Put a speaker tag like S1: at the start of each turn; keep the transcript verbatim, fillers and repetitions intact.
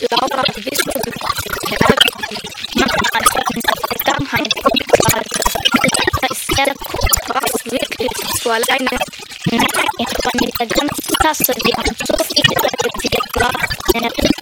S1: Laura gewisse Kerl, manchmal in der Vergangenheit das ist sehr kurz, wirklich so alleine. Nein, ich war mit der ganzen Klasse, die haben so viele Leute, die war,